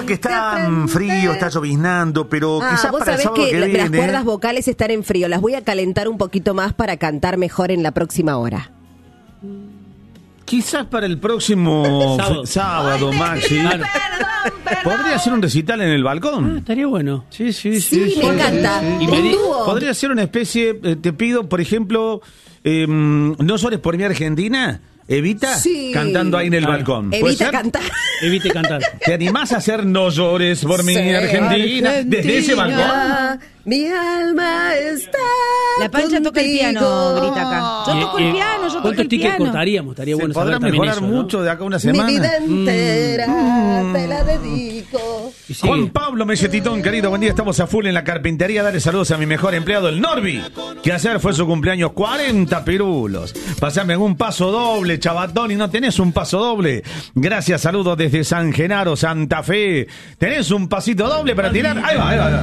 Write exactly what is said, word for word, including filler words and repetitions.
porque está mm, frío, está lloviznando, pero Ah, quizás vos para el sabés sábado que, que la- viene... las cuerdas vocales están en frío. Las voy a calentar un poquito más para cantar mejor en la próxima hora. Quizás para el próximo Sábado. f- sábado, Maxi. Claro. Podría ser un recital en el Ah, balcón. estaría bueno. Sí, sí, Sí, sí. me encanta. Y Un me di- dúo. Podría ser una especie, eh, te pido, por ejemplo, eh, ¿No llores por mi Argentina? Evita, Sí. cantando ahí en el Claro. balcón. ¿Puede Evita ser? cantar. Evite cantar. ¿Te animás a hacer No llores por mi Sí, Argentina? Desde ese balcón. Argentina, mi alma está La Pancha toca el piano, contigo. grita acá. Yo Y- toco el y- piano, yo toco ¿Cuántos el tickets piano. cortaríamos? Estaría Se bueno podrá saber también mejorar eso, ¿no? mucho de acá a una Mi semana. vida entera Mm. te la dedico. Y sí. Juan Pablo Mesetitón, querido, buen día, estamos a full en la carpintería. Darle saludos a mi mejor empleado, el Norby, que ayer fue su cumpleaños, cuarenta pirulos. Pasame un paso doble, chavatón, y no tenés un paso doble. Gracias, saludos desde San Genaro, Santa Fe. ¿Tenés un pasito doble para tirar? Ahí va, ahí va. Ahí va.